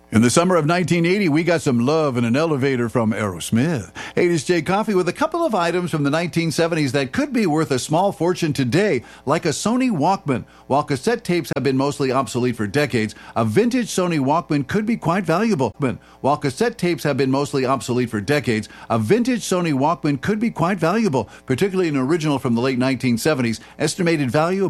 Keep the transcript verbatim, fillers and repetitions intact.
In the summer of nineteen eighty, we got some love in an elevator from Aerosmith. Hey, this is Jay Coffey with a couple of items from the nineteen seventies that could be worth a small fortune today, like a Sony Walkman. While cassette tapes have been mostly obsolete for decades, a vintage Sony Walkman could be quite valuable. While cassette tapes have been mostly obsolete for decades, a vintage Sony Walkman could be quite valuable, particularly an original from the late nineteen seventies, estimated value